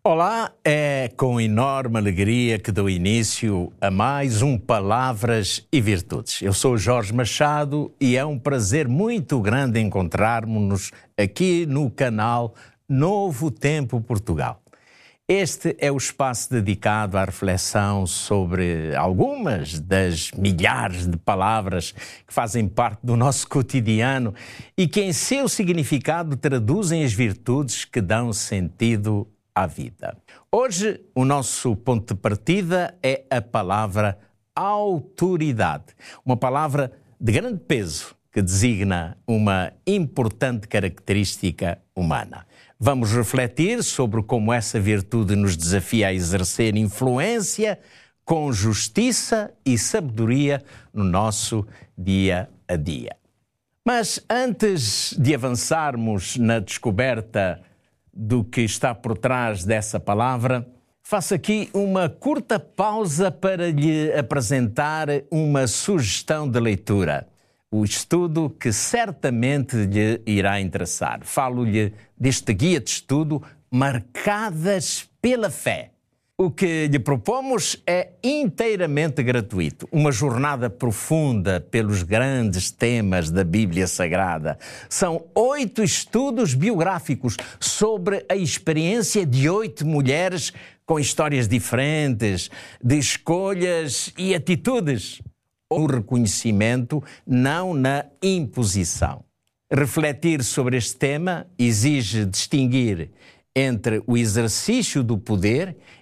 Olá, é com enorme alegria que dou início a mais um Palavras e Virtudes. Eu sou Jorge Machado e é um prazer muito grande encontrarmos-nos aqui no canal Novo Tempo Portugal. Este é o espaço dedicado à reflexão sobre algumas das milhares de palavras que fazem parte do nosso cotidiano e que em seu significado traduzem as virtudes que dão sentido à vida. Hoje, o nosso ponto de partida é a palavra autoridade, uma palavra de grande peso que designa uma importante característica humana. Vamos refletir sobre como essa virtude nos desafia a exercer influência com justiça e sabedoria no nosso dia a dia. Mas antes de avançarmos na descoberta do que está por trás dessa palavra, faço aqui uma curta pausa para lhe apresentar uma sugestão de leitura. O estudo que certamente lhe irá interessar. Falo-lhe deste guia de estudo Marcadas pela Fé. O que lhe propomos é inteiramente gratuito. Uma jornada profunda pelos grandes temas da Bíblia Sagrada. São 8 estudos biográficos sobre a experiência de 8 mulheres com histórias diferentes, de escolhas e atitudes. O reconhecimento, não na imposição. Refletir sobre este tema exige distinguir entre o exercício do poder